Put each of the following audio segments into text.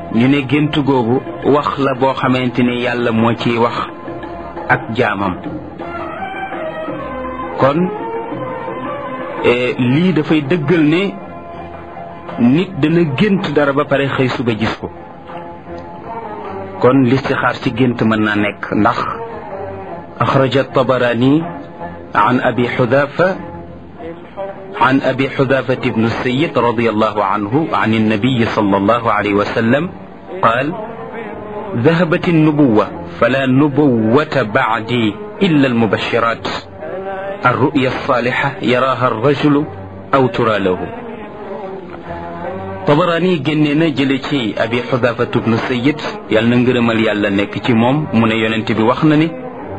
ñu ne gént googu wax la boo xamante ni yàlla moo ciy wax ak jaamam. kon lii dafay dëggal ne nit dana gént dara ba pare xëy suba gis ko. kon listixaar ci gént mën naa nekk ndax axraja Tabarani an abi Xudaafa عن أبي حذافة بن السيد رضي الله عنه عن النبي صلى الله عليه وسلم قال ذهبت النبوة فلا نبوة بعدي إلا المبشرات الرؤيا الصالحة يراها الرجل أو ترى له. طبراني جننا جلتي أبي حذافة بن السيد يالنغرم يالا نيك موم من يوننتي بي واخنا ني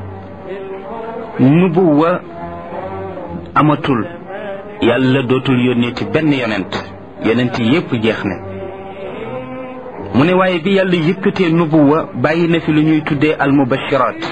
نبوة أماتول yàlla dootul yónneeti benn yonent yépp jeex na. mu ne waaye bi yàlla yëkkatee nubuwa bàyyi na fi lu ñuy tuddee al mubashiraat.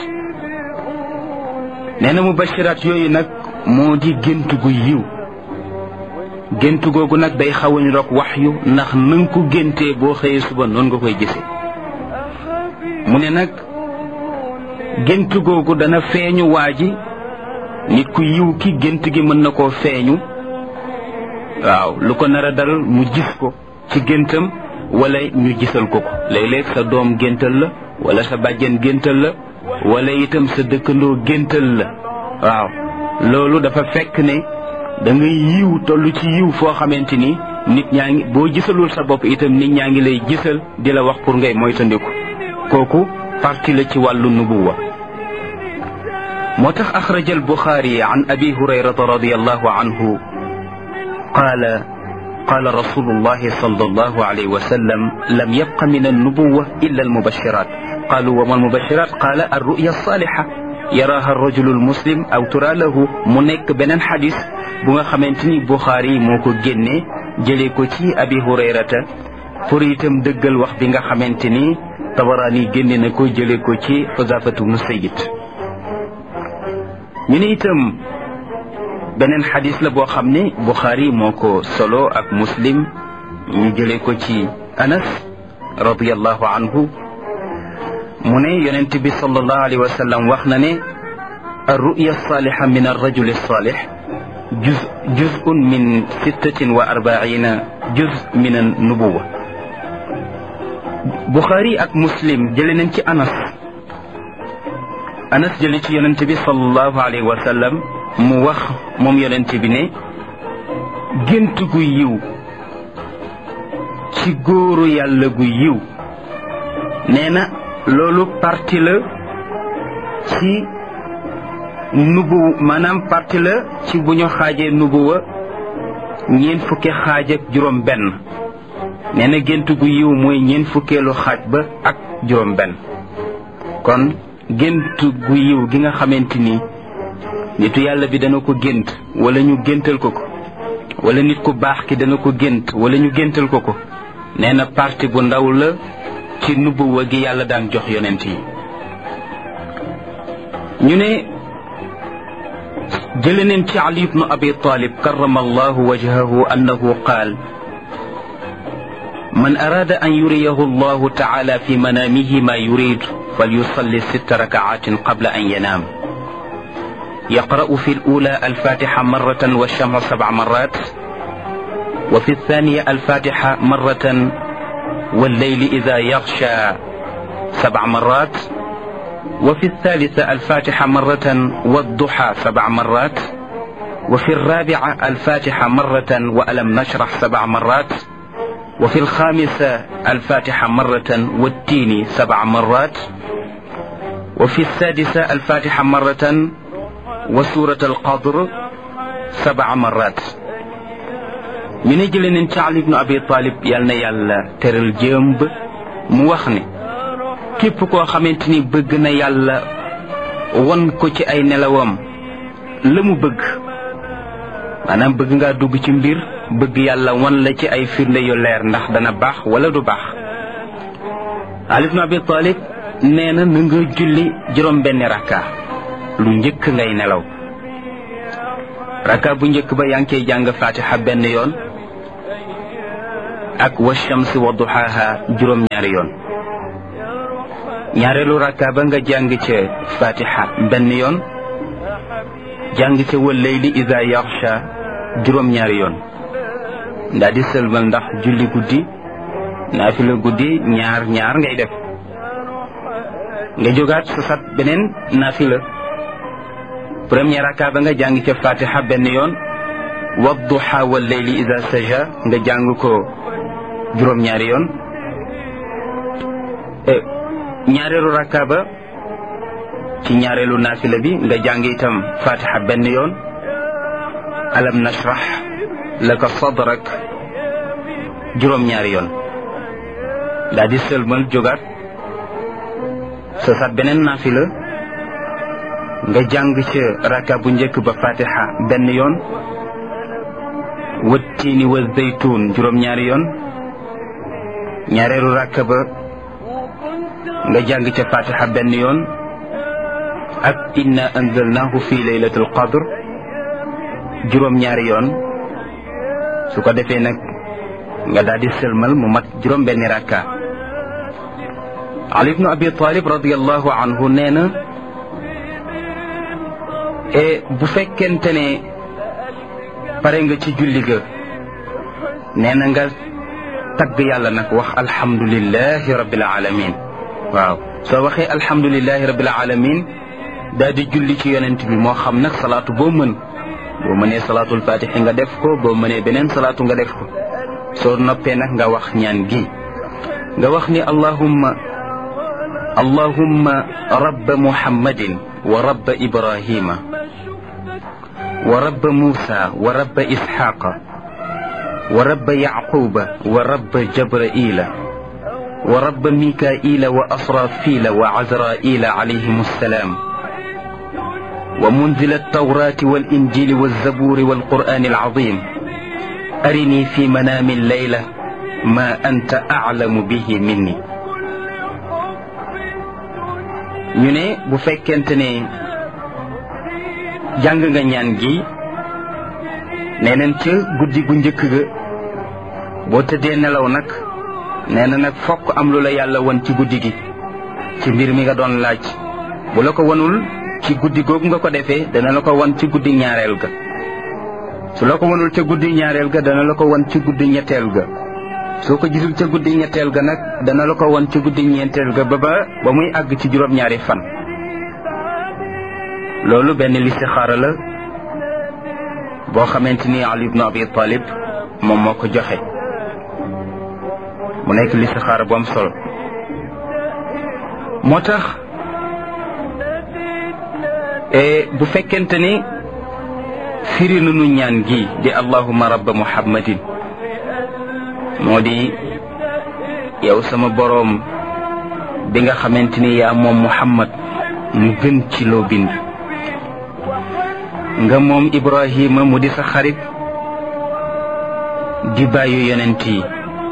nee na mubashiraat yooyu nag moo di gént gu yiw. gént googu nag day xaw a niroog waxyu ndax nanga ko géntee boo xëyee suba noonu nga koy gisee. mu ne nag gént googu dana feeñu waa ji nit ku yiw ki gént gi mën na koo feeñu. waaw lu ko nar a dal mu gis ko ci géntam wala ñu gisal ko ko. léeg-léeg sa doom géntal la wala sa bàjjen géntal la wala itam sa dëkkandoo géntal la. waaw loolu dafa fekk ne da ngay yiw toll ci yiw foo xamante ni nit ñaa ngi boo gisalul sa bopp itam nit ñaa ngi lay gisal di la wax pour ngay moytandiku. kooku parti la ci wàllu nubuwa. moo tax axraja al Buxaari an abi hurayrata radiyallahu anhu قال رسول الله صلى الله عليه وسلم لم يبق من النبوة إلا المبشرات. قالوا وما المبشرات؟ قال الرؤيا الصالحة يراها الرجل المسلم أو ترى له. mu nekk beneen xadis bu nga xamante ni Buxaari moo ko génne jëlee ko ci abi hurayrata pour itam dëggal wax bi nga xamante ni Tabaraani génne na ko jëlee ko ci Xuzaafatu bnu Sayyid. ñu ne itam beneen xadis la boo xam ne Buxaari moo ko solo ak Muslim ñu jëlee ko ci Anas radiyallahu anhu mu ne yonent bi sallallahu alayhi wa sallam wax na ne ar-ru'ya as-saliha min ar-rajuli as-salih juz'un min 46 juz min an-nubuwwa. Buxaari ak Muslim jëlee nañ ci Anas jëlee ci yonent bi sallallahu alayhi wa sallam mu wax moom yonent bi ne gént gu yiw ci góoru yàlla gu yiw nee na loolu parti la ci maanaam parti la ci bu ñu xaajee nubuwa ñeent fukki xaaj ak juróom benn. nee na gént gu yiw mooy ñeent fukkeelu xaaj ba ak juróom benn. kon gént gu yiw gi nga xamante ni nitu yàlla bi dana ko gént wala ñu géntal ko ko wala nit ku baax ki dana ko gént wala ñu géntal ko ko nee na parti bu ndaw la ci nubuwa gi yàlla daan jox yonent yi. ñu ne jële neen ci Ali ibnu Abi Talib karrama allahu wajhahu annahu qaal man araada an yuriyahu allahu taala fi manaamihi ma yurid falyusalli 6 rakaatin qabla an yanaam يقرأ في الأولى الفاتحة مرة والشمع 7 مرات وفي الثانية الفاتحة مرة والليل إذا يغشى 7 مرات وفي الثالثة الفاتحة مرة والضحى 7 مرات وفي الرابعة الفاتحة مرة وألم نشرح 7 مرات وفي الخامسة الفاتحة مرة والتين 7 مرات وفي السادسة الفاتحة مرة وسورة القدر 7 مرات. ñu ne jëlee nañ ci Ali ibn Abi Talib yal na yàlla teral jëmb mu wax ne képp koo xamante ni bëgg na yàlla won ko ci ay nelawam la mu bëgg maanaam bëgg ngaa dugg ci mbir bëgg yàlla won la ci ay firnde yu leer ndax dana baax wala du baax. Ali ibn Abi Talib nee na nga julli juróom benn rakka lu njëkk ngay nelaw. rakka bu njëkk ba yaa ngi koy jàng Fatiha benn yoon ak wa shamsi wa duhaaha juróom-ñaari yoon. ñaareelu rakka ba nga jàng ca fatiha benn yoon, jàng ca wal layli ida yaxsha juróom-ñaari yoon. ndaa di sëlmal ndax julli guddi naafila guddi ñaar ñaar ngay def. nga jógaat sosat beneen naafila. premier rakka ba nga jàng ca fatiha benn yoon, wa duha wal layli ida saja nga jàng ko juróom-ñaari yoon. ñaareelu rakka ba ci ñaareelu naafila bi nga jàng itam fatiha benn yoon, alam nashrah laka sadrak juróom-ñaari yoon. daa di sëlmal jógaat sosat beneen naafila. nga jàng ca rakka bu njëkk ba fatiha benn yoon, wattiini wa zaytuun juróom-ñaari yoon. ñaareelu rakka ba nga jàng ca fatiha benn yoon ak inna anzalnahu fi laylatul qadr juróom-ñaari yoon. su ko defee nag nga daal di sëlmal mu mat juróom benni rakka. Ali ibnu Abi Talib radiyallahu anhu nee na bu fekkente ne pare nga ci julli ga, nee na nga tagg yàlla nag wax alhamdulillahi rabbil alamin. waaw soo waxee alhamdulillahi rabbil alamin daal di julli ci yonent bi, moo xam nag salaatu boo mën. boo mënee salaatul fatixi nga def ko, boo mënee beneen salaatu nga def ko. soo noppee nag nga wax ñaan gi, nga wax ni allahumma rabba muhammadin wa rabba ibrahima wa rabba musa wa rabba isxaqa wa rabba yaquba wa rabba jabraila wa rabba mikaila wa asrafila wa azraila alayhim assalaam wa munzila altawrati walinjili walzaburi walqur'ani alazim arini fi manami allayla ma anta a'lamu bihi minni. ñu ne bu fekkente ne jàng nga ñaan gi, nee nañ ca guddi gu njëkk ga boo tëddee nelaw nag, nee na nag fokk am lu la yàlla won ci guddi gi ci mbir mi nga doon laaj. bu la ko wonul ci guddi googu nga ko defee, dana la ko won ci guddi ñaareel ga. su la ko wonul ca guddi ñaareel ga, dana la ko won ci guddi ñetteel ga. soo ko gisul ca guddi ñetteel ga nag, dana la ko won ci guddi ñeenteel ga ba muy àgg ci juróom-ñaari fan. loolu benn listixaara la boo xamante ni Ali ibnu Abi Talib moom moo ko joxe. mu nekk listixaara bu am solo. moo tax bu fekkente ni firi nanu ñaan gi di allahumma rabba muhammadin, moo di yow sama boroom bi nga xamante ni yaa moom muhammad mu gën ci loo bind, nga moom ibrahima mu di sa xarit di bàyyu yonent yi,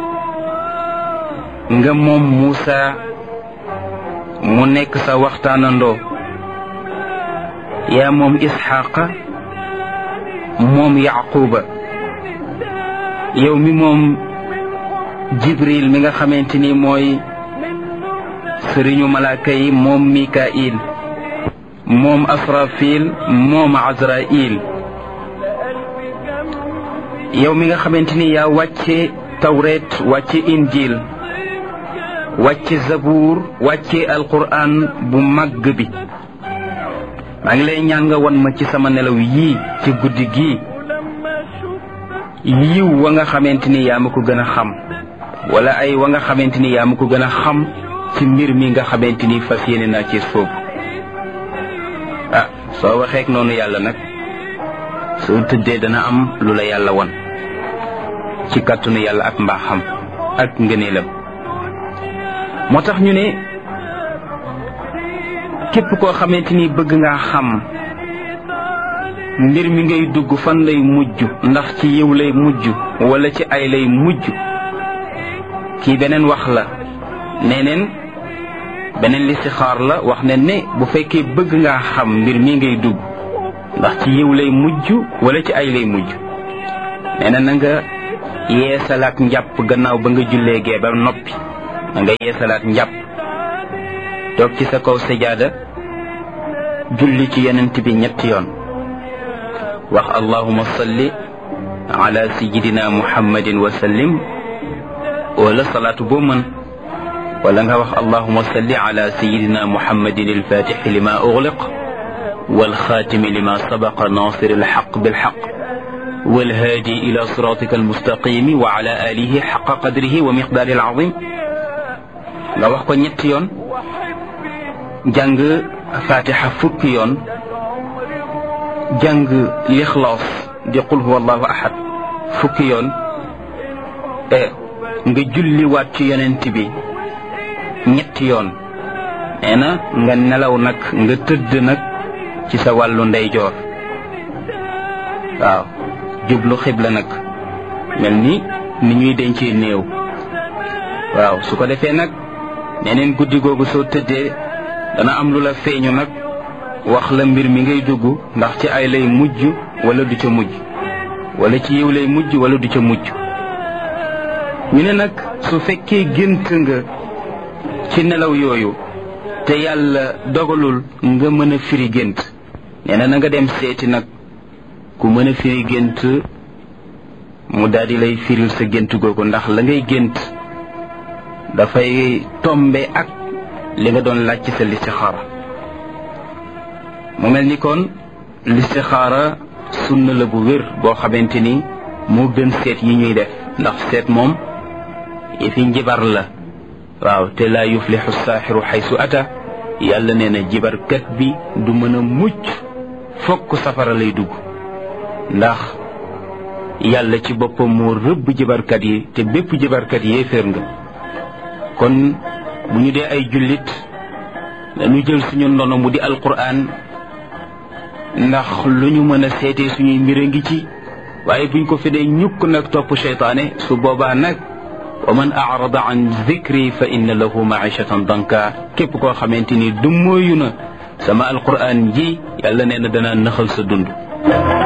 nga moom muusa mu nekk sa waxtaanandoo, yaa moom isxaaqa moom yaquba, yow mi moom jibril mi nga xamante ni mooy sëriñu malaaka yi, moom mikail, moom asrafil, moom azrail, yow mi nga xamante ni yaa wàcce tawret, wàcce injil, wàcce zabuur, wàcce alquran bu màgg bi. maa ngi lay ñaan nga won ma ci sama nelaw yii ci guddi gii yiw wa nga xamante ni yaa ma ko gën a xam, wala ay wa nga xamante ni yaa ma ko gën a xam ci mbir mi nga xamante ni fas yéene naa ci soobu. soo waxeek noonu yàlla nag, soo tëddee dana am lu la yàlla won ci kàttanu yàlla ak mbaaxam ak ngëneelam. moo tax ñu ne képp koo xamante ni bëgg ngaa xam mbir mi ngay dugg fan lay mujj, ndax ci yiw lay mujj wala ci ay lay mujj, kii beneen wax la. neneen beneen listixaar la, wax ne ne bu fekkee bëgg ngaa xam mbir mi ngay dugg ndax ci yiw lay mujj wala ci ay lay mujj, nee na nga yeesalaat njàpp gannaaw ba nga jullee gee ba noppi da nga yeesalaat njàpp toog ci sa kaw sajaada julli ci yonent bi ñetti yoon wax allahumma salli ala sayyidina muhammadin wa sallim wala salaatu boo mën wala nga wax allahumma salli ala sayyidina muhammadin al-fatih lima ughliq wal khatimi lima sabaqa nasir al-haqq bil haqq wal hadi ila siratika al-mustaqim wa ala alihi haqqa qadrihi wa miqdarihi al-azim nga wax ko ñetti yoon jàng fatiha fukki yoon jàng lixlaas di qul huwa allahu ahad fukki yoon nga julliwaat ci yonent bi ñetti yoon nee na nga nelaw nag nga tëdd nag ci sa wàllu ndeyjoor waaw jublu xibla nag mel ni ñuy dencee néew waaw su ko defee nag neneen guddi googu soo tëddee dana am lu la feeñu nag wax la mbir mi ngay dugg ndax ci ay lay mujj wala du ca mujj wala ci yiw lay mujj wala du ca mujj ñu ne nag su fekkee gént nga ci nelaw yooyu te yàlla dogalul nga mën a firi gént nee na nga dem seeti nag ku mën a firi gént mu daal di lay firil sa gént googu ndax la ngay gént dafay tombe ak li nga doon laaj ci sa listixaara mu mel ni kon listixaara sunna la bu wér boo xamante ni moo gën seet yi ñuy def ndax seet moom yëfi njibar la waaw te laa yuflixu saaxiru xaysu ata yàlla nee na jibarkat bi du mën a mucc fokk safara lay dugg ndax yàlla ci boppam moo rëbb jibarkat yi te bépp jibarkat yéeféer nga kon bu ñu dee ay jullit dañu jël suñu ndono mu di alquran ndax lu ñu mën a seetee suñuy mbir a ngi ci waaye buñ ko fi dee ñukk nag topp seytaane su boobaa nag wa man arada an zikri fa inna lahu maishatan danka képp koo xamante ni du mooyu na sama alquran ji yàlla nee na dana naxal sa dund